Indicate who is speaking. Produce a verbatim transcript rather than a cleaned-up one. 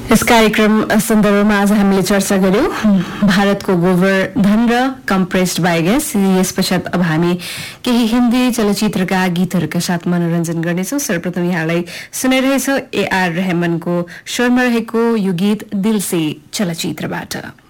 Speaker 1: यस कार्यक्रम सन्दर्भमा आज हामीले चर्चा गर्यौं भारतको गोवर्धन र कम्प्रेस्ड बायोग्यास। यस पश्चात अब हामी केही हिन्दी चलचित्रका गीतहरूका साथ मनोरञ्जन गर्नेछौं। सर्वप्रथम यहाँलाई सुनाइरहेछ ए आर रहमानको स्वरमा रहेको यो गीत दिल से चलचित्रबाट।